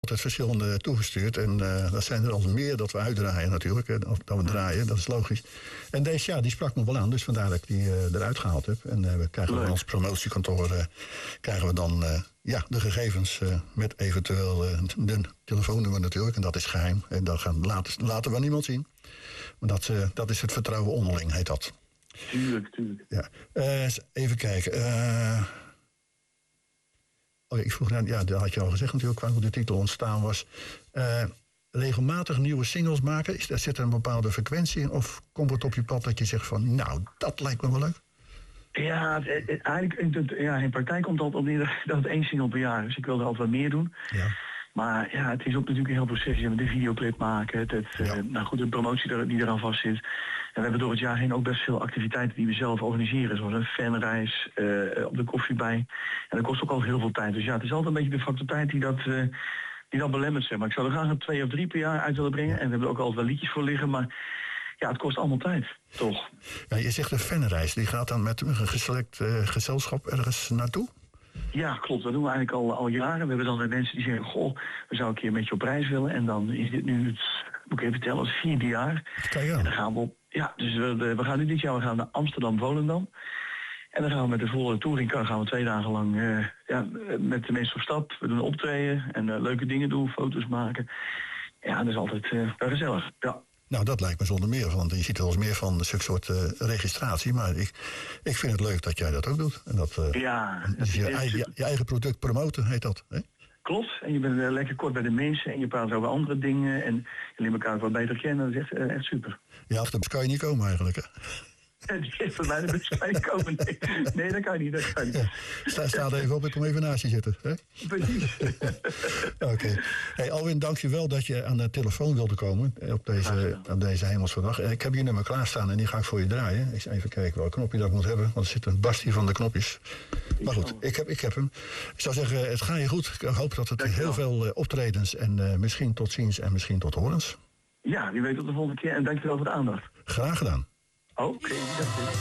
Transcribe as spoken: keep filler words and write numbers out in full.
altijd verschillende toegestuurd. En uh, dat zijn er al meer dat we uitdraaien natuurlijk. Hè, dat we draaien, dat is logisch. En deze, ja, die sprak me wel aan. Dus vandaar dat ik die uh, eruit gehaald heb. En uh, we krijgen van ons promotiekantoor uh, krijgen we dan uh, ja, de gegevens uh, met eventueel uh, de telefoonnummer natuurlijk. En dat is geheim. En dat gaan laten, laten we niemand zien. Maar dat, uh, dat is het vertrouwen onderling, heet dat. Tuurlijk, tuurlijk. Ja. Uh, even kijken. Uh, Oh, ik vroeg, ja, dat had je al gezegd natuurlijk, waar de titel ontstaan was. Uh, regelmatig nieuwe singles maken, is, zit er een bepaalde frequentie in? Of komt het op je pad dat je zegt van, nou, dat lijkt me wel leuk? Ja, het, het, eigenlijk, ja, in praktijk komt het altijd op neer dat het één single per jaar is. Dus ik wil er altijd wat meer doen. Ja. Maar ja, het is ook natuurlijk een heel proces. Je moet de videoclip maken, het, het, ja. uh, nou goed, de promotie die eraan vast zit. En we hebben door het jaar heen ook best veel activiteiten die we zelf organiseren. Zoals een fanreis, uh, op de koffie bij. En dat kost ook al heel veel tijd. Dus ja, het is altijd een beetje de factor tijd die dat, uh, die dat belemmert. Zeg maar ik zou er graag een twee of drie per jaar uit willen brengen. En we hebben er ook altijd wel liedjes voor liggen. Maar ja, het kost allemaal tijd, toch? Ja, je zegt een fanreis. Die gaat dan met een geselect uh, gezelschap ergens naartoe? Ja, klopt. Dat doen we eigenlijk al, al jaren. We hebben dan de mensen die zeggen, goh, we zouden een keer met je op reis willen. En dan is dit nu, het, moet ik even vertellen, het vierde jaar. Kijk aan. En dan gaan we op, ja, dus we, we gaan nu dit jaar we gaan naar Amsterdam-Volendam. En dan gaan we met de volle touringcar gaan we twee dagen lang uh, ja, met de mensen op stap. We doen optreden en uh, leuke dingen doen, foto's maken. Ja, dat is altijd uh, gezellig, ja. Nou, dat lijkt me zonder meer, want je ziet wel eens meer van een soort uh, registratie. Maar ik, ik vind het leuk dat jij dat ook doet. En dat, uh, ja, en dus je, eigen, je, je eigen product promoten, heet dat, hè? Klopt, en je bent uh, lekker kort bij de mensen en je praat over andere dingen en je leert elkaar wat beter kennen. Dat is echt, uh, echt super. Ja, achter de kan je niet komen eigenlijk, hè? Die heeft voor mij de bus kan je komen. Nee. nee, dat kan niet, dat kan niet. Ja. Sta, sta er even op, ik kom even naast je zitten. Hè? Precies. Oké. Okay. Hey, Alwin, dank je wel dat je aan de telefoon wilde komen op deze, op deze hemelsvandaag. Ik heb je nummer klaarstaan en die ga ik voor je draaien. Ik even kijken welk knopje dat ik moet hebben, want er zit een barstje van de knopjes. Maar goed, ik heb, ik heb hem. Ik zou zeggen, het gaat je goed. Ik hoop dat het heel veel uh, optredens en uh, misschien tot ziens en misschien tot horens. Ja, wie weet tot de volgende keer en dankjewel voor de aandacht. Graag gedaan. Oké, okay, dat is